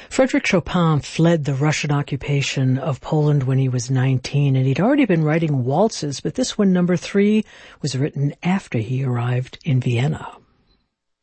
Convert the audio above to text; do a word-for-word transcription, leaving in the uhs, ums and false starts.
Frédéric Chopin fled the Russian occupation of Poland when he was nineteen, and he'd already been writing waltzes, but this one, number three, was written after he arrived in Vienna.